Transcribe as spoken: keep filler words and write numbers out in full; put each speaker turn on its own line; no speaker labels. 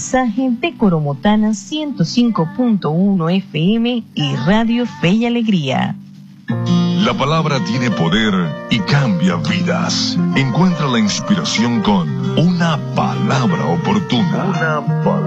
mensaje de Coromotana ciento cinco punto uno F M y Radio Fe y Alegría.
La palabra tiene poder y cambia vidas. Encuentra la inspiración con una palabra oportuna. Una palabra.